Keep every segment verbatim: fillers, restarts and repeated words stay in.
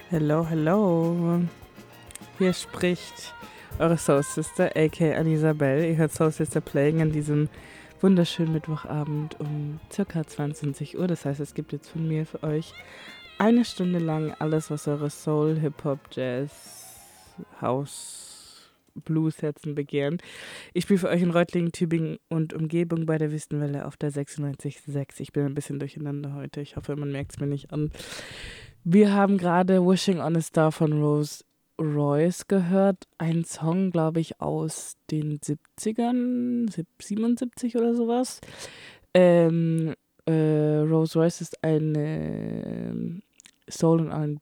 Hello, hello. Hier spricht eure Soul Sister, aka Anisabel. Ihr hört Soul Sister Playing an diesem wunderschönen Mittwochabend um circa zweiundzwanzig Uhr. Das heißt, es gibt jetzt von mir für euch eine Stunde lang alles, was eure Soul, Hip-Hop, Jazz, House, Blues-Herzen begehren. Ich spiele für euch in Reutlingen, Tübingen und Umgebung bei der Wüstenwelle auf der sechsundneunzig Komma sechs. Ich bin ein bisschen durcheinander heute. Ich hoffe, man merkt es mir nicht an. Wir haben gerade Wishing on a Star von Rose Royce gehört. Ein Song, glaube ich, aus den siebzigern, siebenundsiebzig oder sowas. Ähm, äh, Rose Royce ist eine Soul- und R and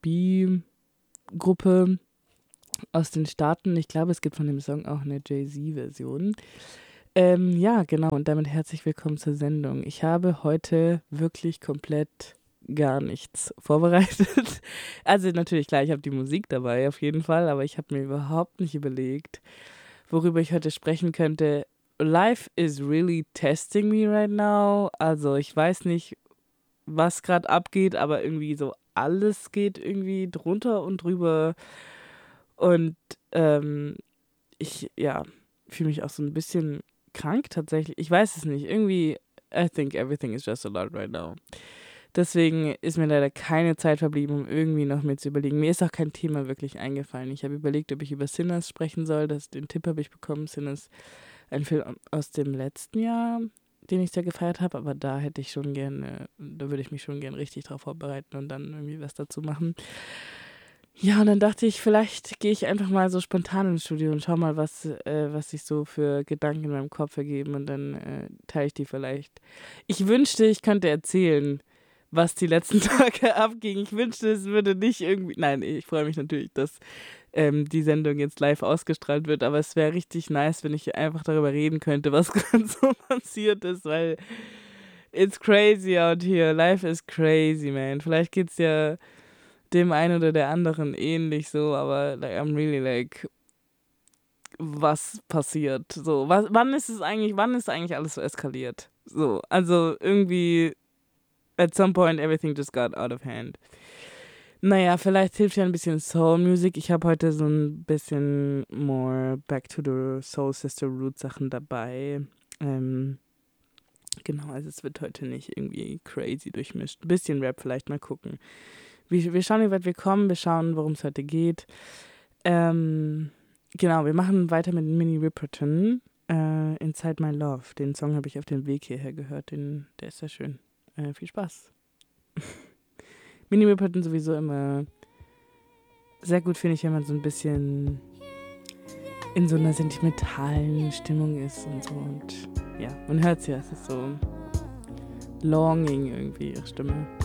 B-Gruppe aus den Staaten. Ich glaube, es gibt von dem Song auch eine Jay-Z-Version. Ähm, ja, genau. Und damit herzlich willkommen zur Sendung. Ich habe heute wirklich komplett gar nichts vorbereitet. Also natürlich, klar, ich habe die Musik dabei auf jeden Fall, aber ich habe mir überhaupt nicht überlegt, worüber ich heute sprechen könnte. Life is really testing me right now. Also ich weiß nicht, was gerade abgeht, aber irgendwie so alles geht irgendwie drunter und drüber. Und ähm, ich, ja, fühle mich auch so ein bisschen krank tatsächlich. Ich weiß es nicht. Irgendwie, I think everything is just a lot right now. Deswegen ist mir leider keine Zeit verblieben, um irgendwie noch mir zu überlegen. Mir ist auch kein Thema wirklich eingefallen. Ich habe überlegt, ob ich über Sinners sprechen soll. Das, den Tipp habe ich bekommen. Sinners, ein Film aus dem letzten Jahr, den ich sehr gefeiert habe. Aber da hätte ich schon gerne, da würde ich mich schon gerne richtig drauf vorbereiten und dann irgendwie was dazu machen. Ja, und dann dachte ich, vielleicht gehe ich einfach mal so spontan ins Studio und schau mal, was, äh, was sich so für Gedanken in meinem Kopf ergeben. Und dann äh, teile ich die vielleicht. Ich wünschte, ich könnte erzählen, was die letzten Tage abging. Ich wünschte, es würde nicht irgendwie... Nein, ich freue mich natürlich, dass ähm, die Sendung jetzt live ausgestrahlt wird, aber es wäre richtig nice, wenn ich einfach darüber reden könnte, was gerade so passiert ist, weil it's crazy out here. Life is crazy, man. Vielleicht geht's ja dem einen oder der anderen ähnlich so, aber like, I'm really like, was passiert? So, was, wann ist es eigentlich, wann ist eigentlich alles so eskaliert? So, also irgendwie... At some point, everything just got out of hand. Naja, vielleicht hilft ja ein bisschen Soul Music. Ich habe heute so ein bisschen more Back to the Soul Sister Root Sachen dabei. Ähm, genau, also es wird heute nicht irgendwie crazy durchmischt. Ein bisschen Rap vielleicht, mal gucken. Wir, wir schauen, wie weit wir kommen. Wir schauen, worum es heute geht. Ähm, genau, wir machen weiter mit Minnie Riperton. Äh, Inside My Love. Den Song habe ich auf dem Weg hierher gehört. Den, der ist sehr schön. Äh, viel Spaß. Minnie Riperton sowieso immer sehr gut, finde ich, wenn man so ein bisschen in so einer sentimentalen Stimmung ist und so. Und ja, man hört es ja, es ist so longing irgendwie, ihre Stimme.